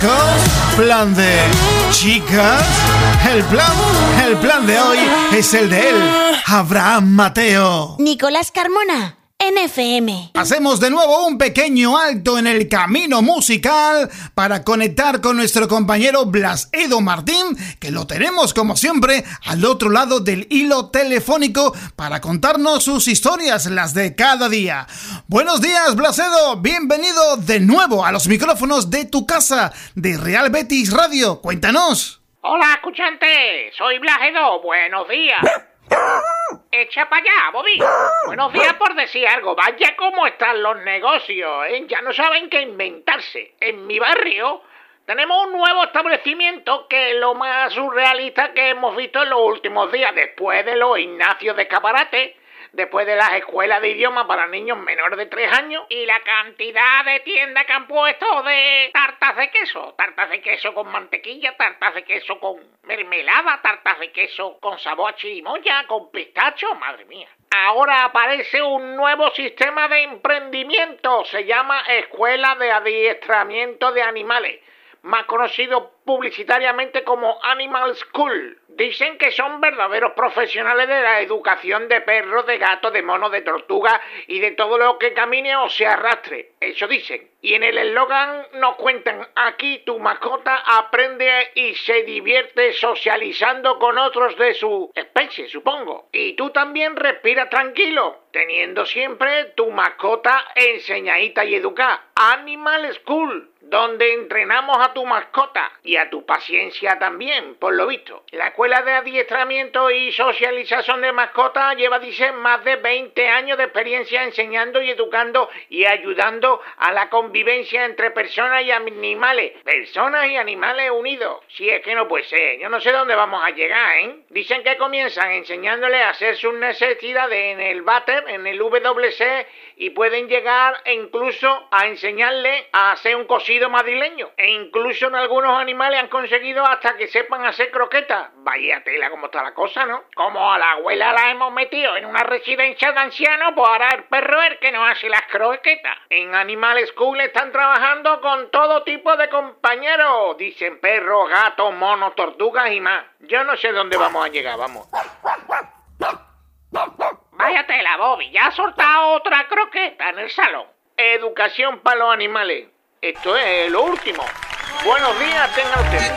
chicos, plan de chicas. El plan de hoy es el de él, Abraham Mateo. Nicolás Carmona, en FM. Hacemos de nuevo un pequeño alto en el camino musical para conectar con nuestro compañero Blas Edo Martín, que lo tenemos como siempre al otro lado del hilo telefónico para contarnos sus historias, las de cada día. Buenos días, Blas Edo, bienvenido de nuevo a los micrófonos de tu casa, de Real Betis Radio. Cuéntanos. Hola, escuchante, soy Blas Edo, buenos días. Echa para allá, Bobby. Buenos días por decir algo. Vaya cómo están los negocios, ¿eh? Ya no saben qué inventarse. En mi barrio tenemos un nuevo establecimiento que es lo más surrealista que hemos visto en los últimos días. Después de los Ignacios de Escaparate, después de las escuelas de idioma para niños menores de 3 años y la cantidad de tiendas que han puesto de tartas de queso con mantequilla, tartas de queso con mermelada, tartas de queso con sabor a chirimoya, con pistacho, madre mía. Ahora aparece un nuevo sistema de emprendimiento, se llama Escuela de Adiestramiento de Animales, más conocido publicitariamente como Animal School. Dicen que son verdaderos profesionales de la educación de perros, de gatos, de monos, de tortugas y de todo lo que camine o se arrastre. Eso dicen. Y en el eslogan nos cuentan: aquí tu mascota aprende y se divierte socializando con otros de su especie, supongo. Y tú también respira tranquilo, teniendo siempre tu mascota enseñadita y educada. Animal School, donde entrenamos a tu mascota y a tu paciencia también, por lo visto. La Escuela de Adiestramiento y Socialización de Mascotas lleva, dicen, más de 20 años de experiencia enseñando y educando y ayudando a la convivencia entre personas y animales. Personas y animales unidos. Si es que no puede ser, yo no sé dónde vamos a llegar, ¿eh? Dicen que comienzan enseñándoles a hacer sus necesidades en el váter, en el WC, y pueden llegar incluso a enseñarles a hacer un cocido madrileño. E incluso en algunos animales han conseguido hasta que sepan hacer croquetas. Vaya tela como está la cosa, ¿no? Como a la abuela la hemos metido en una residencia de ancianos, pues ahora el perro es el que nos hace las croquetas. En Animal School están trabajando con todo tipo de compañeros. Dicen perros, gatos, monos, tortugas y más. Yo no sé dónde vamos a llegar, vamos. Vaya tela, Bobby, ya ha soltado otra croqueta en el salón. Educación para los animales. Esto es lo último. Buenos días, tengan ustedes.